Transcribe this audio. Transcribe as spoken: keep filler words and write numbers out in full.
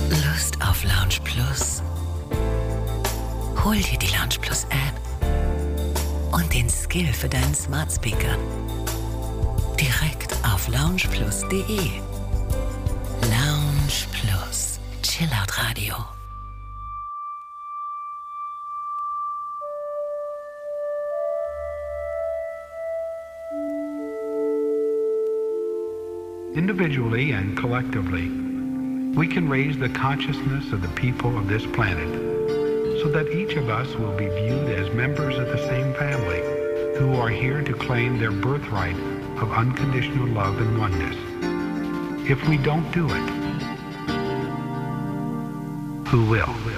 Lust auf Lounge Plus? Hol dir die Lounge Plus App und den Skill für deinen Smart Speaker. Direkt auf lounge plus punkt de. Lounge Plus. Chillout Radio. Individually and collectively, we can raise the consciousness of the people of this planet so that each of us will be viewed as members of the same family who are here to claim their birthright of unconditional love and oneness. If we don't do it, who will?